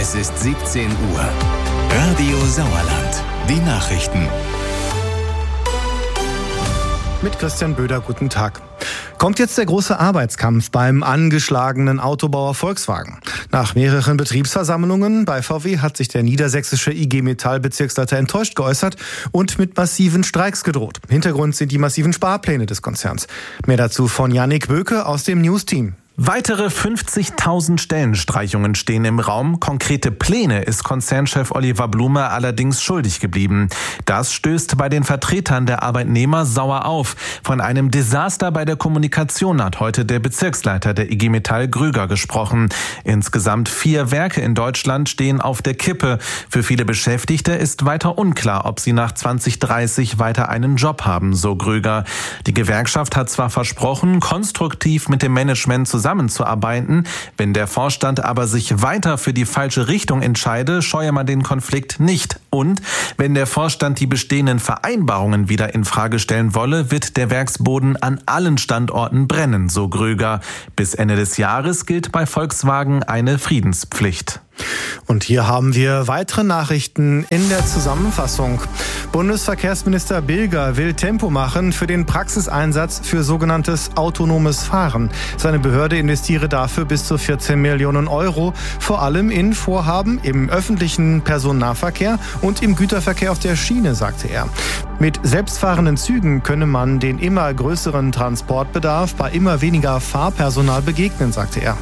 Es ist 17 Uhr. Radio Sauerland. Die Nachrichten. Mit Christian Böder, guten Tag. Kommt jetzt der große Arbeitskampf beim angeschlagenen Autobauer Volkswagen? Nach mehreren Betriebsversammlungen bei VW hat sich der niedersächsische IG Metall-Bezirksleiter enttäuscht geäußert und mit massiven Streiks gedroht. Hintergrund sind die massiven Sparpläne des Konzerns. Mehr dazu von Yannick Böke aus dem News-Team. Weitere 50.000 Stellenstreichungen stehen im Raum. Konkrete Pläne ist Konzernchef Oliver Blume allerdings schuldig geblieben. Das stößt bei den Vertretern der Arbeitnehmer sauer auf. Von einem Desaster bei der Kommunikation hat heute der Bezirksleiter der IG Metall Grüger gesprochen. Insgesamt 4 Werke in Deutschland stehen auf der Kippe. Für viele Beschäftigte ist weiter unklar, ob sie nach 2030 weiter einen Job haben, so Grüger. Die Gewerkschaft hat zwar versprochen, konstruktiv mit dem Management zusammenzuarbeiten, wenn der Vorstand aber sich weiter für die falsche Richtung entscheide, scheue man den Konflikt nicht. Und wenn der Vorstand die bestehenden Vereinbarungen wieder in Frage stellen wolle, wird der Werksboden an allen Standorten brennen, so Grüger. Bis Ende des Jahres gilt bei Volkswagen eine Friedenspflicht. Und hier haben wir weitere Nachrichten in der Zusammenfassung. Bundesverkehrsminister Bilger will Tempo machen für den Praxiseinsatz für sogenanntes autonomes Fahren. Seine Behörde investiere dafür bis zu 14 Millionen Euro, vor allem in Vorhaben im öffentlichen Personennahverkehr und im Güterverkehr auf der Schiene, sagte er. Mit selbstfahrenden Zügen könne man den immer größeren Transportbedarf bei immer weniger Fahrpersonal begegnen, sagte er.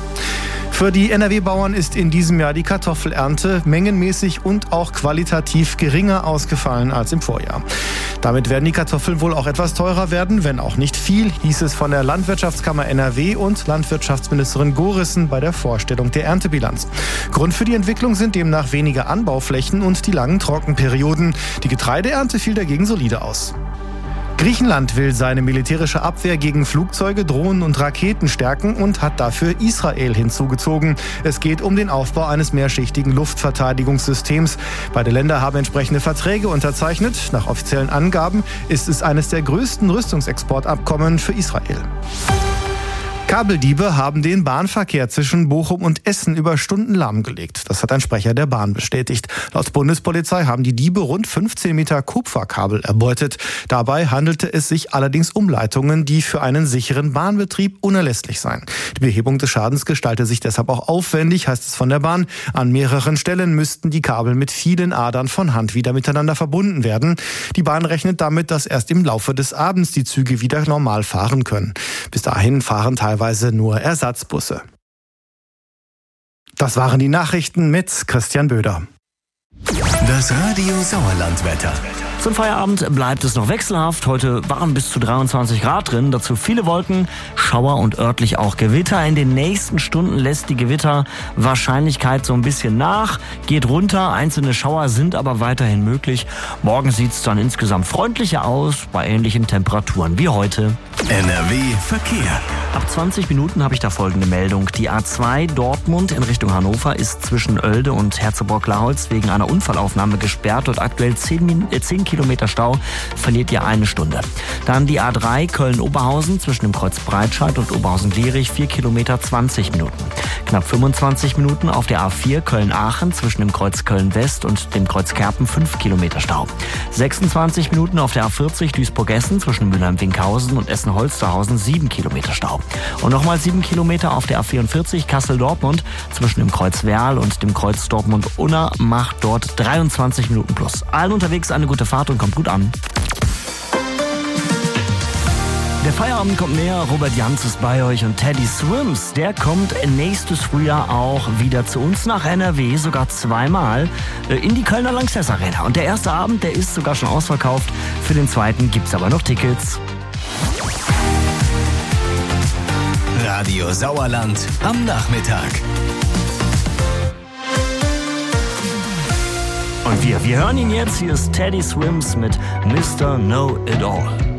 Für die NRW-Bauern ist in diesem Jahr die Kartoffelernte mengenmäßig und auch qualitativ geringer ausgefallen als im Vorjahr. Damit werden die Kartoffeln wohl auch etwas teurer werden, wenn auch nicht viel, hieß es von der Landwirtschaftskammer NRW und Landwirtschaftsministerin Gorissen bei der Vorstellung der Erntebilanz. Grund für die Entwicklung sind demnach weniger Anbauflächen und die langen Trockenperioden. Die Getreideernte fiel dagegen solide aus. Griechenland will seine militärische Abwehr gegen Flugzeuge, Drohnen und Raketen stärken und hat dafür Israel hinzugezogen. Es geht um den Aufbau eines mehrschichtigen Luftverteidigungssystems. Beide Länder haben entsprechende Verträge unterzeichnet. Nach offiziellen Angaben ist es eines der größten Rüstungsexportabkommen für Israel. Kabeldiebe haben den Bahnverkehr zwischen Bochum und Essen über Stunden lahmgelegt. Das hat ein Sprecher der Bahn bestätigt. Laut Bundespolizei haben die Diebe rund 15 Meter Kupferkabel erbeutet. Dabei handelte es sich allerdings um Leitungen, die für einen sicheren Bahnbetrieb unerlässlich seien. Die Behebung des Schadens gestalte sich deshalb auch aufwendig, heißt es von der Bahn. An mehreren Stellen müssten die Kabel mit vielen Adern von Hand wieder miteinander verbunden werden. Die Bahn rechnet damit, dass erst im Laufe des Abends die Züge wieder normal fahren können. Bis dahin fahren teilweise nur Ersatzbusse. Das waren die Nachrichten mit Christian Böder. Das Radio Sauerland-Wetter. Zum Feierabend bleibt es noch wechselhaft. Heute waren bis zu 23 Grad drin. Dazu viele Wolken, Schauer und örtlich auch Gewitter. In den nächsten Stunden lässt die Gewitterwahrscheinlichkeit so ein bisschen nach, geht runter. Einzelne Schauer sind aber weiterhin möglich. Morgen sieht es dann insgesamt freundlicher aus, bei ähnlichen Temperaturen wie heute. NRW Verkehr. Ab 20 Minuten habe ich da folgende Meldung. Die A2 Dortmund in Richtung Hannover ist zwischen Oelde und Herzogenaurach wegen einer Unfallaufnahme gesperrt. Dort aktuell 10 Kilometer Stau, verliert ihr 1 Stunde. Dann die A3 Köln-Oberhausen zwischen dem Kreuz Breitscheid und Oberhausen-Gierich, 4 Kilometer 20 Minuten. Knapp 25 Minuten auf der A4 Köln-Aachen zwischen dem Kreuz Köln-West und dem Kreuz Kerpen, 5 Kilometer Stau. 26 Minuten auf der A40 Duisburg-Essen zwischen Mülheim-Winkhausen und Essen-Holsterhausen, 7 Kilometer Stau. Und nochmal 7 Kilometer auf der A44 Kassel-Dortmund zwischen dem Kreuz Werl und dem Kreuz Dortmund-Unna, macht dort 23 Minuten plus. Allen unterwegs eine gute Fahrt und kommt gut an. Der Feierabend kommt näher, Robert Janz ist bei euch und Teddy Swims, der kommt nächstes Frühjahr auch wieder zu uns nach NRW, sogar zweimal in die Kölner Lanxess Arena. Und der erste Abend, der ist sogar schon ausverkauft, für den zweiten gibt's aber noch Tickets. Radio Sauerland am Nachmittag. Und wir hören ihn jetzt, hier ist Teddy Swims mit Mr. Know It All.